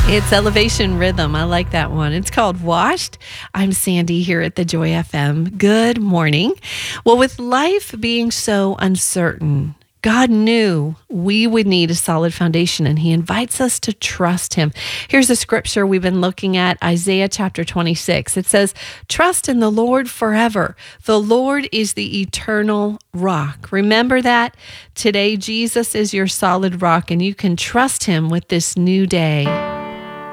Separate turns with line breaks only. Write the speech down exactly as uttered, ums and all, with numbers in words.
It's Elevation Rhythm. I like that one. It's called Washed. I'm Sandy here at the Joy F M. Good morning. Well, with life being so uncertain, God knew we would need a solid foundation, and he invites us to trust him. Here's a scripture we've been looking at, Isaiah chapter twenty-six. It says, "Trust in the Lord forever. The Lord is the eternal rock." Remember that? Today, Jesus is your solid rock, and you can trust him with this new day.